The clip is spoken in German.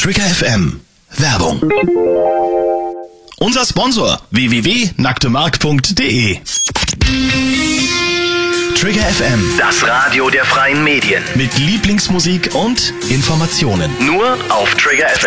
Trigger FM. Werbung. Unser Sponsor www.nacktemark.de. Trigger FM, Das Radio der freien Medien. mit Lieblingsmusik und Informationen. Nur auf Trigger FM.